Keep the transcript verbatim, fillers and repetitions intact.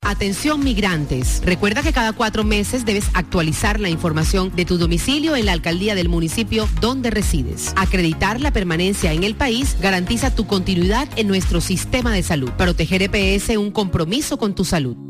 Atención migrantes. Recuerda que cada cuatro meses debes actualizar la información de tu domicilio en la alcaldía del municipio donde resides. Acreditar la permanencia en el país garantiza tu continuidad en nuestro sistema de salud. Proteger E P S, un compromiso con tu salud.